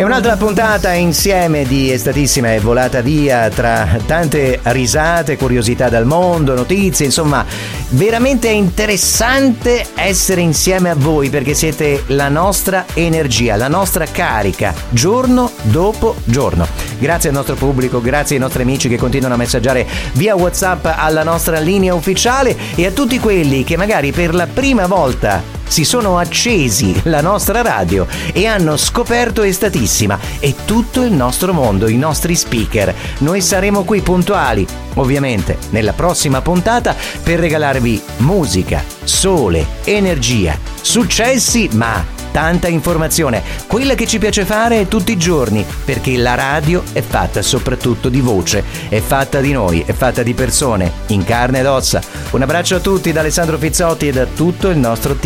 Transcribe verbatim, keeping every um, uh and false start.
E un'altra puntata insieme di Estatissima è volata via tra tante risate, curiosità dal mondo, notizie, insomma, veramente è interessante essere insieme a voi perché siete la nostra energia, la nostra carica, giorno dopo giorno. Grazie al nostro pubblico, grazie ai nostri amici che continuano a messaggiare via WhatsApp alla nostra linea ufficiale e a tutti quelli che magari per la prima volta si sono accesi la nostra radio e hanno scoperto Estatissima e tutto il nostro mondo, i nostri speaker. Noi saremo qui puntuali, ovviamente, nella prossima puntata per regalarvi musica, sole, energia, successi, ma tanta informazione, quella che ci piace fare tutti i giorni, perché la radio è fatta soprattutto di voce, è fatta di noi, è fatta di persone in carne ed ossa. Un abbraccio a tutti da Alessandro Fizzotti e da tutto il nostro team.